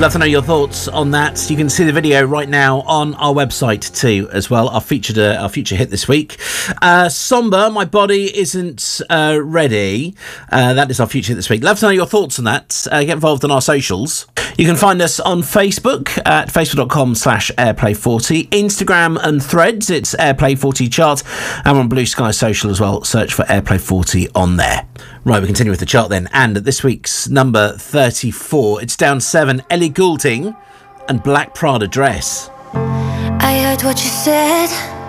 love to know your thoughts on that. You can see the video right now on our website too, as well. Our feature hit this week. Somber, My Body Isn't Ready. That is our feature hit this week. Love to know your thoughts on that. Get involved on our socials. You can find us on Facebook at facebook.com/airplay40, Instagram and Threads, it's Airplay40 Chart, and we're on Blue Sky Social as well. Search for Airplay40 on there. Right, we continue with the chart then, and at this week's number 34, it's down 7, Ellie Goulding and Black Prada Dress. I heard what you said.